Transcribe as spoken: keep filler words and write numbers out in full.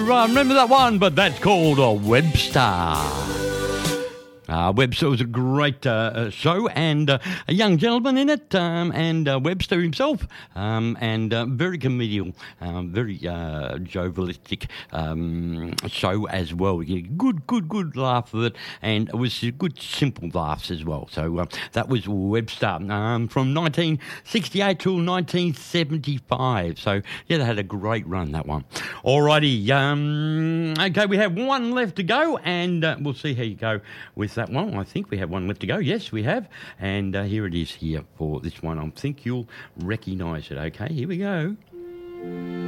uh, remember that one, but that's called a Webster. Uh, Webster was a great uh, show, and uh, a young gentleman in it, um, and uh, Webster himself, um, and uh, very comedial, um, very uh, jovialistic um, show as well. You get a good, good, good laugh of it, and it was good, simple laughs as well. So uh, that was Webster um, from nineteen sixty-eight till nineteen seventy-five. So yeah, they had a great run, that one. Alrighty, um, okay, we have one left to go, and uh, we'll see how you go with that one. I think we have one left to go. Yes, we have. And uh, here it is here for this one. I think you'll recognise it. Okay, here we go.